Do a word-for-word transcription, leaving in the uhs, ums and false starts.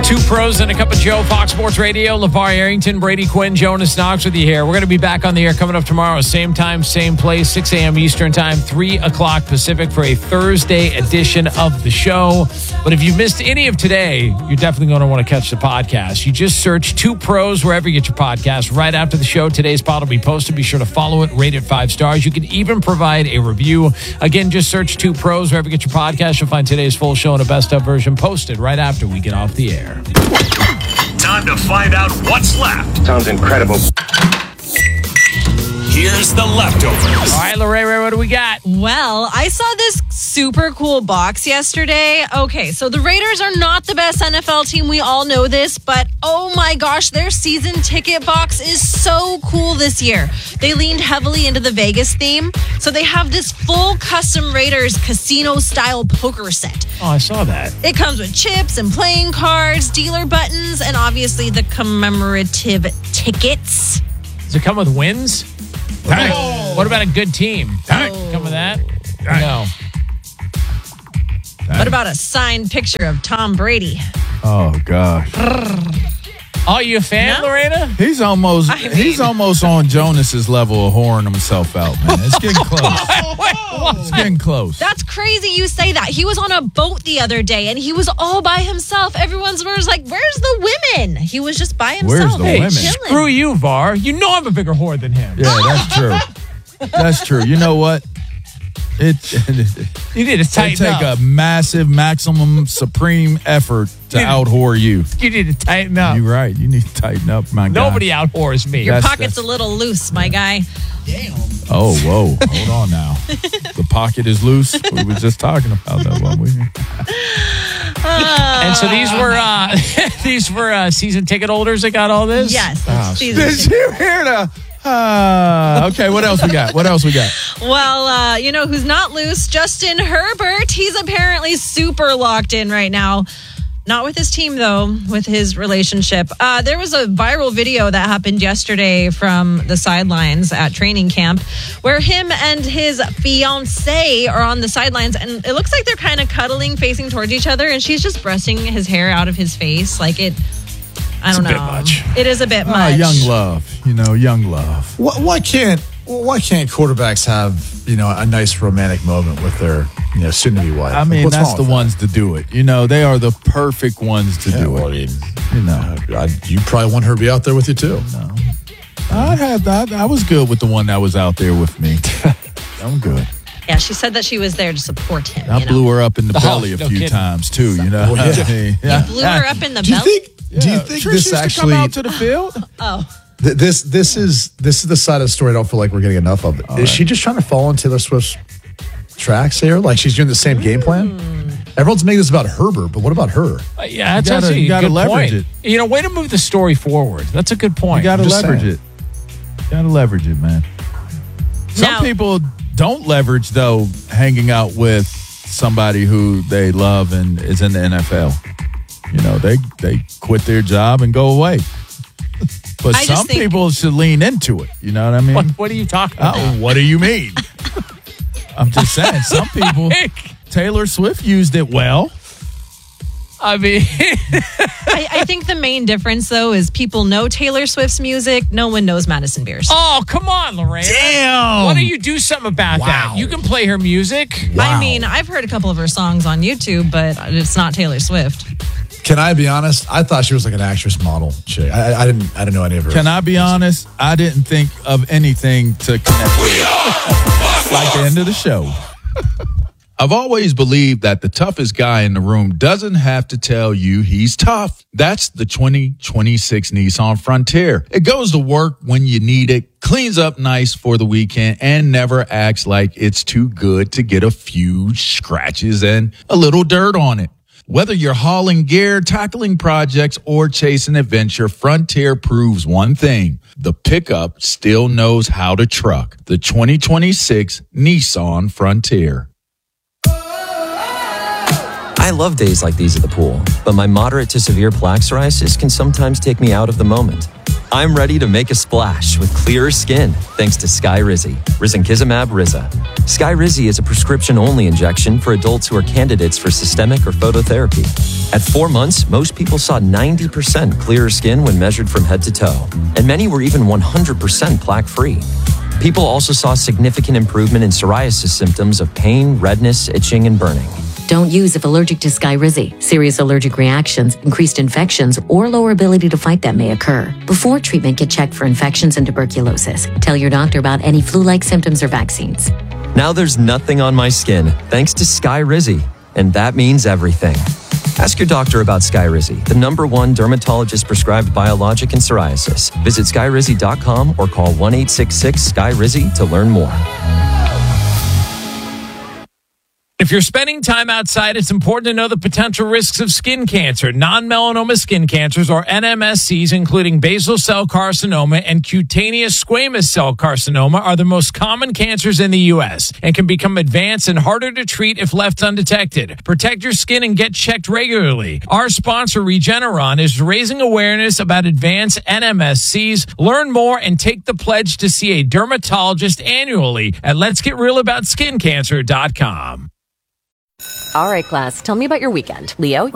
Two pros and a cup of Joe, Fox Sports Radio. LeVar Arrington, Brady Quinn, Jonas Knox with you here. We're going to be back on the air coming up tomorrow. Same time, same place, six a.m. Eastern time, three o'clock Pacific for a Thursday edition of the show. But if you missed any of today, you're definitely going to want to catch the podcast. You just search Two Pros wherever you get your podcast. Right after the show, today's pod will be posted. Be sure to follow it, rate it five stars. You can even provide a review. Again, just search Two Pros wherever you get your podcast. You'll find today's full show and a best of version posted right after we get off the air. Time to find out what's left. Sounds incredible. Here's the leftovers. All right, Lorraine, what do we got? Well, I saw this super cool box yesterday. Okay, so the Raiders are not the best N F L team. We all know this, but oh my gosh, their season ticket box is so cool this year. They leaned heavily into the Vegas theme. So they have this full custom Raiders casino-style poker set. Oh, I saw that. It comes with chips and playing cards, dealer buttons, and obviously the commemorative tickets. Does it come with wins? What about, what about a good team? Oh. Come with that? No. What about a signed picture of Tom Brady? Oh gosh. Oh, you a fan, No? Lorena? He's almost I mean- he's almost on Jonas's level of whoring himself out, man. It's getting close. Wait, what? It's getting close. That's crazy you say that. He was on a boat the other day and he was all by himself. Everyone's was like, where's the women? He was just by himself. Where's the Hey, women? Chilling. screw you, Var. You know I'm a bigger whore than him. Yeah, that's true. That's true. You know what? It it, You need to it tighten take up. a massive, maximum, supreme effort to Yeah. out whore you. You need to tighten up. You're right. You need to tighten up, my guy. Nobody out whores me. Your That's- pocket's that's- a little loose, my guy. Oh, whoa. Hold on now. The pocket is loose. We were just talking about that, weren't we? And so these were uh, these were uh, season ticket holders that got all this? Yes. Oh, it's season Did you hear the... Uh, okay, what else we got? What else we got? Well, uh, you know who's not loose? Justin Herbert. He's apparently super locked in right now. Not with his team, though, with his relationship. Uh, there was a viral video that happened yesterday from the sidelines at training camp where him and his fiancée are on the sidelines, and it looks like they're kind of cuddling, facing towards each other, and she's just brushing his hair out of his face. Like it, I don't It's a know. bit much. It is a bit Ah, much. young love. You know, young love. Why, why can't why can't quarterbacks have, you know, a nice romantic moment with their, you know, soon-to-be wife? I Like, mean, what's that's wrong the with ones to do it. You know, they are the perfect ones to that? Yeah, do well, I it. mean, You know, I, you probably want her to be out there with you too. I had that. I was good with the one that was out there with me. I'm good. Yeah, she said that she was there to support him. I you know? blew her up in the Oh, belly a no few kidding. times too. You know, Well, yeah. I mean, You blew her up in the Do you belly? think? Do you Yeah. think Trish this used to actually? come out to the field? Oh. th- this this is this is the side of the story I don't feel like we're getting enough of. Is right. she just trying to follow on Taylor Swift's tracks here? Like she's doing the same game plan? Hmm. Everyone's making this about Herbert, but what about her? Uh, yeah, that's You gotta- actually you a gotta good leverage point. it. You know, way to move the story forward. That's a good point. You got to just leverage saying. it. You got to leverage it, man. Some Now- people don't leverage though, hanging out with somebody who they love and is in the N F L. You know, they they quit their job and go away. But I just some think- people should lean into it. You know what I mean? What, what are you talking about? Oh, what do you mean? I'm just saying, some people, Taylor Swift used it well. I mean, I, I think the main difference, though, is people know Taylor Swift's music. No one knows Madison Beer's. oh, come on, Lorraine. Damn. Why don't you do something about that? Wow. You can play her music. I mean, I've heard a couple of her songs on YouTube, but it's not Taylor Swift. Can I be honest? I thought she was like an actress model chick. I, I, I didn't I didn't know any of her. Can I be honest? I didn't think of anything to connect with. Like the end of the show. I've always believed that the toughest guy in the room doesn't have to tell you he's tough. That's the twenty twenty-six Nissan Frontier. It goes to work when you need it, cleans up nice for the weekend, and never acts like it's too good to get a few scratches and a little dirt on it. Whether you're hauling gear, tackling projects, or chasing adventure, Frontier proves one thing. The pickup still knows how to truck. The twenty twenty-six Nissan Frontier. I love days like these at the pool, but my moderate to severe plaque psoriasis can sometimes take me out of the moment. I'm ready to make a splash with clearer skin thanks to Skyrizi, risankizumab Riza. Skyrizi is a prescription-only injection for adults who are candidates for systemic or phototherapy. At four months, most people saw ninety percent clearer skin when measured from head to toe, and many were even one hundred percent plaque-free. People also saw significant improvement in psoriasis symptoms of pain, redness, itching, and burning. Don't use if allergic to Skyrizi. Serious allergic reactions, increased infections, or lower ability to fight them may occur. Before treatment, get checked for infections and tuberculosis. Tell your doctor about any flu-like symptoms or vaccines. Now there's nothing on my skin thanks to Skyrizi, and that means everything. Ask your doctor about Skyrizi, the number one dermatologist-prescribed biologic in psoriasis. Visit skyrizi dot com or call one eight six six Sky Rizi to learn more. If you're spending time outside, it's important to know the potential risks of skin cancer. Non-melanoma skin cancers, or N M S Cs, including basal cell carcinoma and cutaneous squamous cell carcinoma, are the most common cancers in the U S and can become advanced and harder to treat if left undetected. Protect your skin and get checked regularly. Our sponsor, Regeneron, is raising awareness about advanced N M S Cs. Learn more and take the pledge to see a dermatologist annually at lets get real about skin cancer dot com. All right, class, tell me about your weekend. Leo?